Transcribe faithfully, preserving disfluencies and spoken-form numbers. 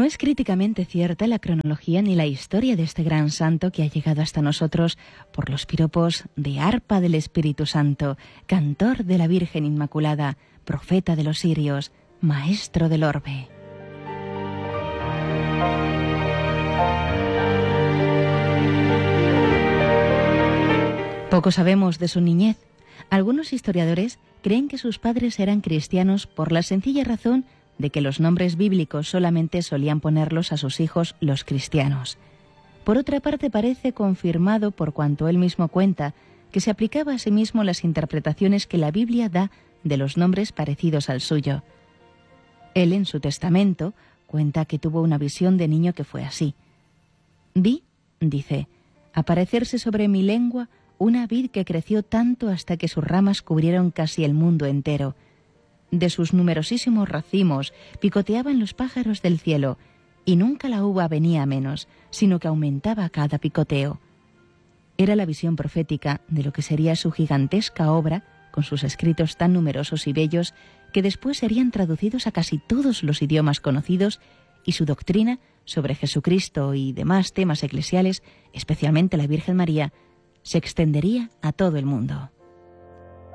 No es críticamente cierta la cronología ni la historia de este gran santo que ha llegado hasta nosotros por los piropos de arpa del Espíritu Santo, cantor de la Virgen Inmaculada, profeta de los sirios, maestro del orbe. Poco sabemos de su niñez. Algunos historiadores creen que sus padres eran cristianos por la sencilla razón de que los nombres bíblicos solamente solían ponerlos a sus hijos los cristianos. Por otra parte, parece confirmado por cuanto él mismo cuenta, que se aplicaba a sí mismo las interpretaciones que la Biblia da de los nombres parecidos al suyo. Él, en su testamento, cuenta que tuvo una visión de niño que fue así. Vi, dice, aparecerse sobre mi lengua una vid que creció tanto hasta que sus ramas cubrieron casi el mundo entero. De sus numerosísimos racimos picoteaban los pájaros del cielo, y nunca la uva venía a menos, sino que aumentaba cada picoteo. Era la visión profética de lo que sería su gigantesca obra, con sus escritos tan numerosos y bellos, que después serían traducidos a casi todos los idiomas conocidos, y su doctrina sobre Jesucristo y demás temas eclesiales, especialmente la Virgen María, se extendería a todo el mundo.